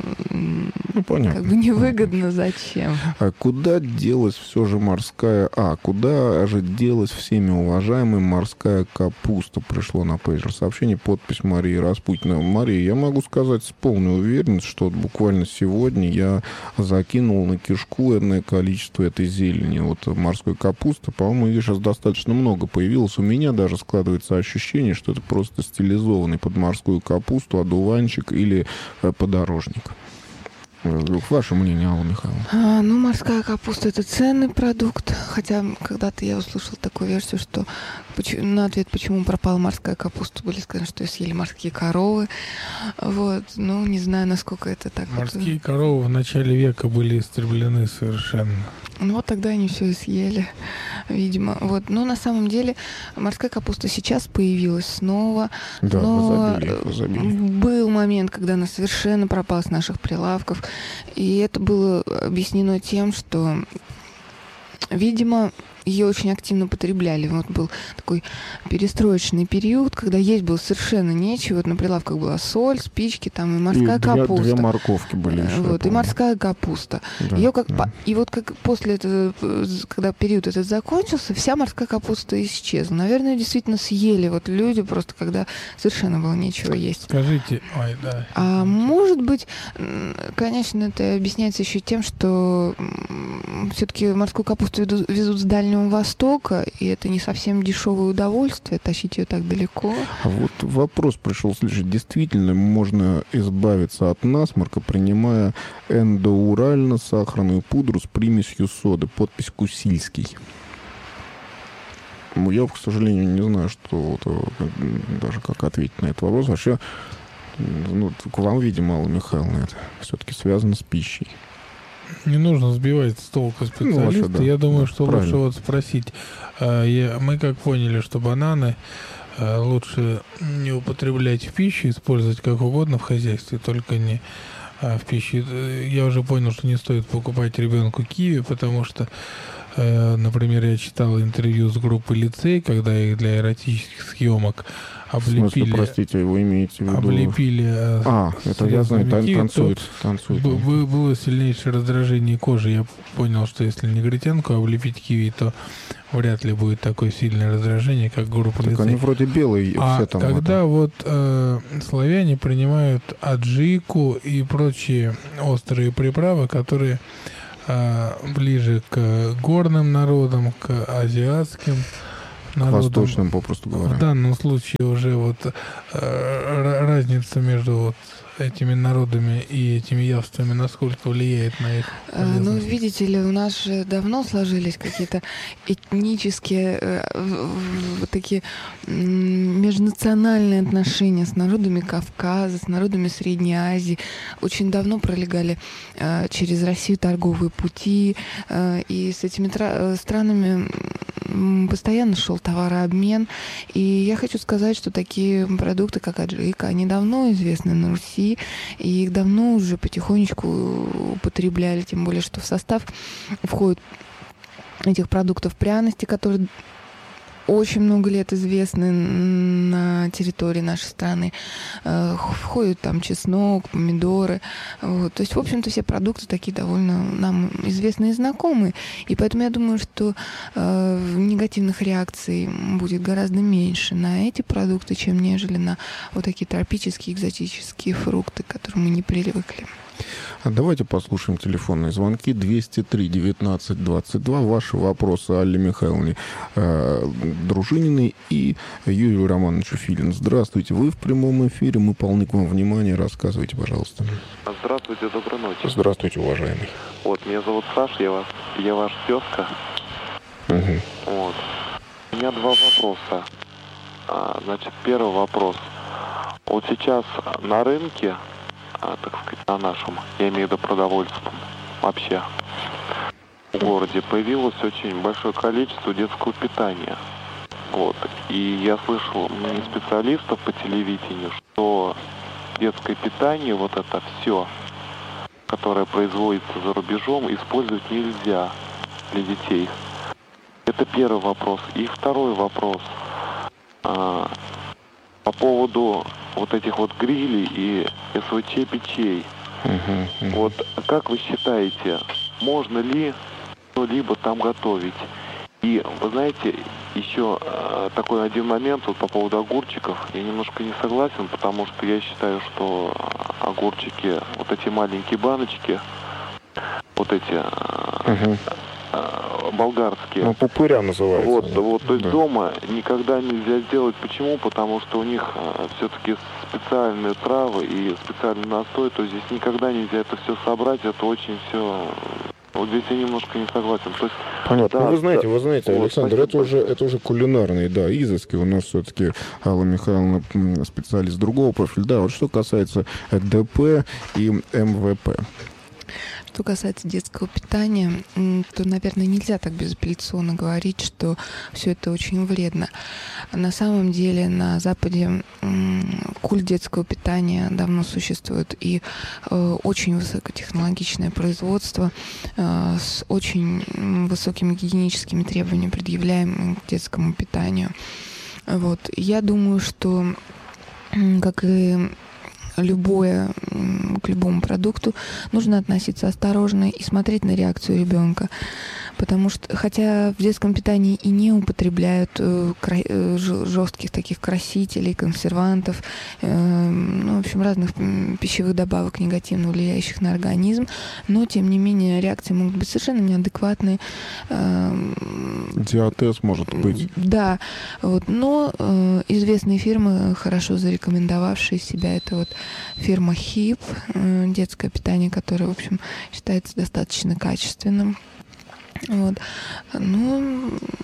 невыгодно, зачем? А куда делась все же куда же делась всеми уважаемая морская капуста? Пришло на пейджер сообщение, подпись Марии Распутиной. Мария, я могу сказать с полной уверенностью, что буквально сегодня я закинул на кишку энное количество этой зелени. Морской капусты, по-моему, ее сейчас достаточно много появилось. У меня даже складывается ощущение, что это просто стилизованный под морскую капусту одуванчик или подорожник. Ваше мнение, Алла Михайловна? Морская капуста — это ценный продукт. Хотя когда-то я услышала такую версию, что на ответ, почему пропала морская капуста, были сказаны, что ее съели морские коровы. Не знаю, насколько это так. Морские коровы в начале века были истреблены совершенно. Тогда они все и съели, видимо. Но на самом деле морская капуста сейчас появилась снова. Да, но в изобилии. Был момент, когда она совершенно пропала с наших прилавков. И это было объяснено тем, что, видимо, ее очень активно потребляли. Был такой перестроечный период, когда есть было совершенно нечего. На прилавках была соль, спички, и морская капуста. Две морковки были еще. И морская капуста. Да, ее как после этого, когда период этот закончился, вся морская капуста исчезла. Наверное, действительно съели люди просто, когда совершенно было нечего есть. Скажите, А может быть, конечно, это объясняется еще тем, что все-таки морскую капусту везут с Дальнего Востока, и это не совсем дешевое удовольствие, тащить ее так далеко. А вопрос пришел следующий. Действительно, можно избавиться от насморка, принимая эндоурально-сахарную пудру с примесью соды. Подпись Кусильский. Я, к сожалению, не знаю, даже как ответить на этот вопрос. Вообще, к вам, видимо, Алла Михайловна, это все-таки связано с пищей. не нужно сбивать с толку специалиста. вообще, да. Я думаю, что Правильно. лучше вот спросить. Мы как поняли, что бананы лучше не употреблять в пищу, использовать как угодно в хозяйстве, только не в пищу. Я уже понял, что не стоит покупать ребенку киви, потому что, например, я читал интервью с группой «Лицей», когда их для эротических съемок В смысле, облепили... простите, вы имеете в виду... Облепили... это я знаю, танцует. Было сильнейшее раздражение кожи. Я понял, что если негритянку облепить киви, то вряд ли будет такое сильное раздражение, как группа Так «Лицей». они вроде белые все там. Когда славяне принимают аджику и прочие острые приправы, которые ближе к горным народам, к азиатским народам. Восточным, попросту говоря. В данном случае уже разница между этими народами и этими явствами, насколько влияет на их полезность? Видите ли, у нас же давно сложились какие-то этнические, такие межнациональные отношения с народами Кавказа, с народами Средней Азии. Очень давно пролегали через Россию торговые пути, и с этими странами постоянно шел товарообмен. И я хочу сказать, что такие продукты, как аджика, они давно известны на Руси, и их давно уже потихонечку употребляли, тем более, что в состав входят этих продуктов пряности, которые очень много лет известны на территории нашей страны. Входят там чеснок, помидоры. То есть, в общем-то, все продукты такие довольно нам известные и знакомые. И поэтому я думаю, что негативных реакций будет гораздо меньше на эти продукты, чем нежели на вот такие тропические, экзотические фрукты, к которым мы не привыкли. Давайте послушаем телефонные звонки. 203-19-22. Ваши вопросы Алле Михайловне Дружининой и Юрию Романовичу Филину. Здравствуйте, вы в прямом эфире. Мы полны к вам внимания. Рассказывайте, пожалуйста. Здравствуйте, доброй ночи. Здравствуйте, уважаемый. Меня зовут Саша, я ваш тезка. Угу. У меня два вопроса. Значит, первый вопрос. Вот сейчас на рынке, так сказать, на нашем, я имею в виду продовольством, вообще, в городе появилось очень большое количество детского питания. И я слышал мнение специалистов по телевидению, что детское питание, вот это все, которое производится за рубежом, использовать нельзя для детей. Это первый вопрос. И второй вопрос. По поводу вот этих вот грилей и СВЧ печей. Как вы считаете, можно ли что-либо там готовить? И, вы знаете, еще такой один момент по поводу огурчиков. Я немножко не согласен, потому что я считаю, что огурчики, вот эти маленькие баночки, вот эти болгарские. Пупыря называется. То есть дома никогда нельзя сделать. Почему? Потому что у них все-таки специальные травы и специальный настой. То есть здесь никогда нельзя это все собрать. Это очень все... здесь я немножко не согласен. То есть, понятно. Да, вы знаете, Александр, спасибо. это уже кулинарные, изыски. У нас все-таки Алла Михайловна специалист другого профиля. Что касается ДП и МВП. Что касается детского питания, то, наверное, нельзя так безапелляционно говорить, что все это очень вредно. На самом деле на Западе культ детского питания давно существует, и очень высокотехнологичное производство с очень высокими гигиеническими требованиями, предъявляемыми к детскому питанию. Я думаю, что, как и к любому продукту нужно относиться осторожно и смотреть на реакцию ребенка. Потому что, хотя в детском питании и не употребляют жестких таких красителей, консервантов, в общем, разных пищевых добавок, негативно влияющих на организм, но, тем не менее, реакции могут быть совершенно неадекватные. Диатез может быть. Да, но известные фирмы, хорошо зарекомендовавшие себя, это фирма HIP, детское питание, которое, в общем, считается достаточно качественным.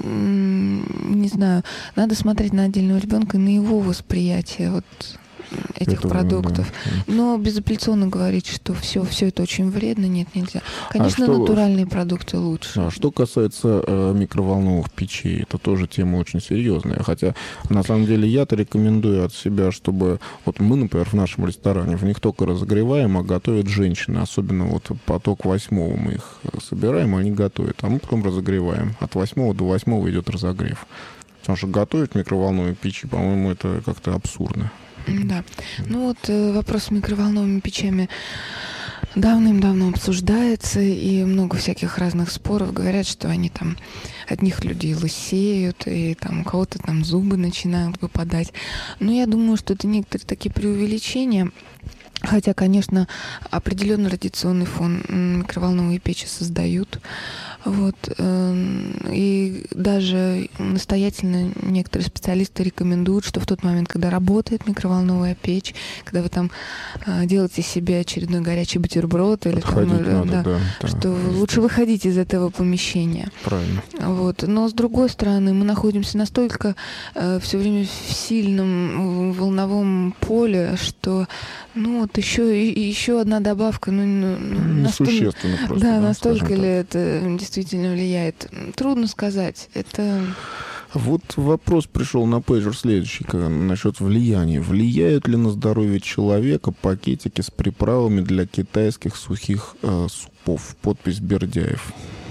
Не знаю, надо смотреть на отдельного ребенка и на его восприятие этих продуктов. Да. Но безапелляционно говорить, что все это очень вредно, нет, нельзя. Конечно, натуральные продукты лучше. А что касается микроволновых печей, это тоже тема очень серьезная. Хотя, на самом деле, я-то рекомендую от себя, чтобы... Вот мы, например, в нашем ресторане, в них только разогреваем, а готовят женщины. Особенно вот поток 8-го мы их собираем, они готовят. А мы потом разогреваем. От 8 до 8 идет разогрев. Потому что готовить в микроволновой печи, по-моему, это как-то абсурдно. Да. Ну вот вопрос с микроволновыми печами давным-давно обсуждается, и много всяких разных споров. Говорят, что они там от них люди лысеют, и там у кого-то там зубы начинают выпадать. Но я думаю, что это некоторые такие преувеличения. Хотя, конечно, определенный радиационный фон микроволновые печи создают. Вот. И даже настоятельно некоторые специалисты рекомендуют, что в тот момент, когда работает микроволновая печь, когда вы там делаете себе очередной горячий бутерброд, или там, надо, что лучше выходить из этого помещения. Правильно. Вот. Но с другой стороны, мы находимся настолько все время в сильном волновом поле, что вот еще одна добавка, несущественно просто. Да, настолько ли это действительно влияет? Трудно сказать. Это... Вот вопрос пришел на пейджер следующий, насчет влияния. Влияют ли на здоровье человека пакетики с приправами для китайских сухих супов? Подпись Бердяев.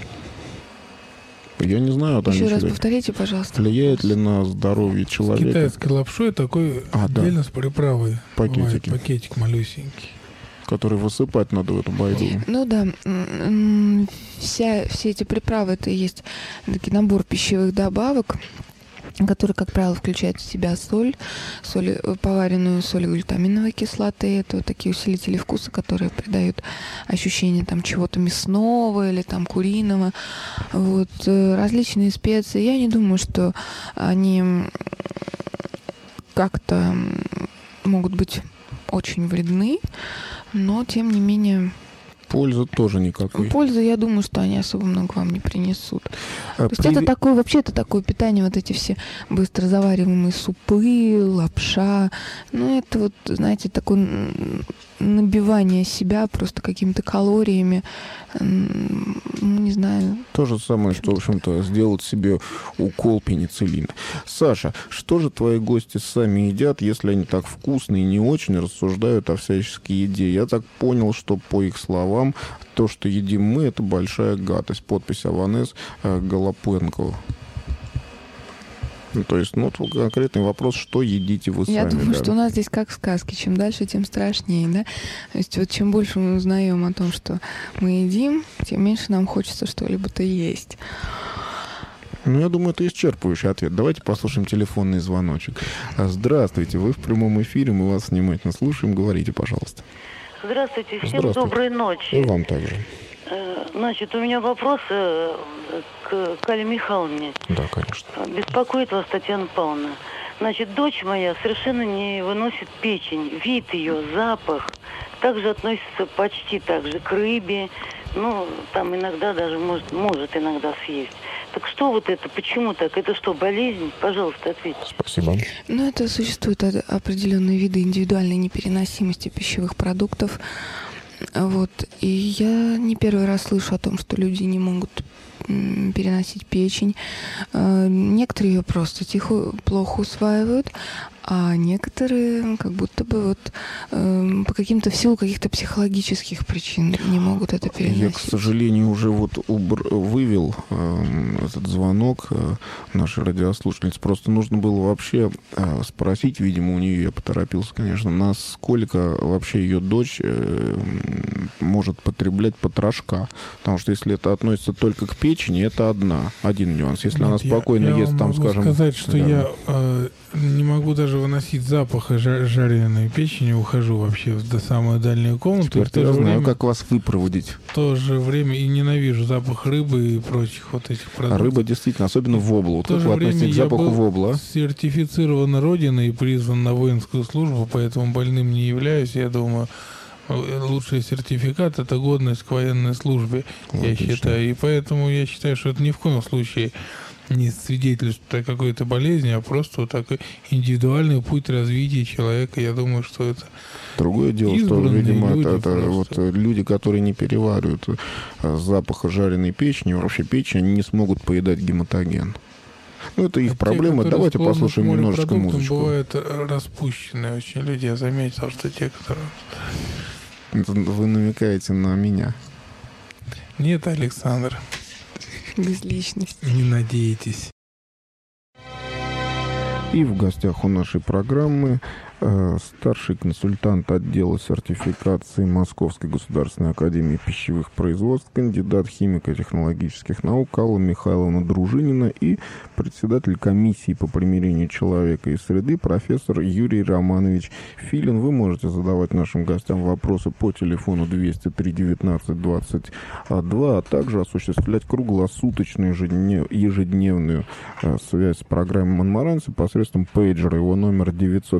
Я не знаю. Еще раз повторите, пожалуйста. Влияет ли на здоровье человека? С китайской лапшой такой отдельно с приправой. Пакетики. Пакетик малюсенький. Который высыпать надо в эту байду. Ну да. Все эти приправы, это и есть такой набор пищевых добавок, который, как правило, включает в себя соль, поваренную соль глютаминовой кислоты. Это вот такие усилители вкуса, которые придают ощущение там чего-то мясного или там куриного. Вот. Различные специи. Я не думаю, что они как-то могут быть очень вредны, но, тем не менее... Пользы тоже никакой. Пользы, я думаю, что они особо много вам не принесут. То есть это такое питание, вот эти все быстро завариваемые супы, лапша. Это вот, знаете, такое набивание себя просто какими-то калориями. Не знаю. То же самое, что, в общем-то, сделать себе укол пенициллина. Саша, что же твои гости сами едят, если они так вкусно и не очень рассуждают о всяческой еде? Я так понял, что, по их словам, то, что едим мы, это большая гадость. Подпись Аванес Голопенко. То есть, конкретный вопрос, что едите вы сами? Я думаю, что у нас здесь как в сказке. Чем дальше, тем страшнее, да? То есть, вот чем больше мы узнаем о том, что мы едим, тем меньше нам хочется что-либо-то есть. Я думаю, это исчерпывающий ответ. Давайте послушаем телефонный звоночек. Здравствуйте, вы в прямом эфире, мы вас внимательно слушаем. Говорите, пожалуйста. Здравствуйте, всем доброй ночи. И вам также. Значит, у меня вопрос к Кале Михайловне. Да, конечно. Беспокоит вас Татьяна Павловна. Значит, дочь моя совершенно не выносит печень. Вид ее, запах. Также относится почти так же к рыбе. Там иногда даже может иногда съесть. Так что вот это? Почему так? Это что, болезнь? Пожалуйста, ответьте. Спасибо. Это существуют определенные виды индивидуальной непереносимости пищевых продуктов. Вот. И я не первый раз слышу о том, что люди не могут переносить печень. Некоторые ее просто плохо усваивают, а некоторые как будто бы в силу каких-то психологических причин не могут это переносить. Я, к сожалению, уже вывел этот звонок нашей радиослушательницы. Просто нужно было вообще спросить, видимо, у нее, я поторопился, конечно, насколько вообще ее дочь может потреблять потрошка. Потому что если это относится только к печени, это один нюанс. Если она спокойно ест, там, скажем... Я могу сказать, что я не могу даже выносить запаха жареной печени, ухожу вообще до самой дальней комнаты. Я знаю, как вас выпроводить. В то же время и ненавижу запах рыбы и прочих вот этих продуктов. Рыба действительно, особенно воблу. В то же время к запаху я был вобла. Сертифицирован Родиной и призван на воинскую службу, поэтому больным не являюсь. Я думаю, лучший сертификат — это годность к военной службе, я считаю. И поэтому я считаю, что это ни в коем случае не свидетельствует о какой-то болезни, а просто вот такой индивидуальный путь развития человека. Я думаю, что это другое дело, что, избранные видимо, люди это вот просто. люди, которые не переваривают запаха жареной печени, вообще печень, они не смогут поедать гематоген. Ну, это их Те, проблема. которые Давайте склонны послушаем к немножечко морепродуктам, музычку. бывают распущенные очень люди. Я заметил, что те, которые... Вы намекаете на меня. Нет, Александр, Без личности. не надейтесь. И в гостях у нашей программы старший консультант отдела сертификации Московской государственной академии пищевых производств, кандидат химико-технологических наук Алла Михайловна Дружинина и председатель комиссии по примирению человека и среды профессор Юрий Романович Филин. Вы можете задавать нашим гостям вопросы по телефону 203 19 22, а также осуществлять круглосуточную ежедневную связь с программой «Монмаранси» посредством пейджера. Его номер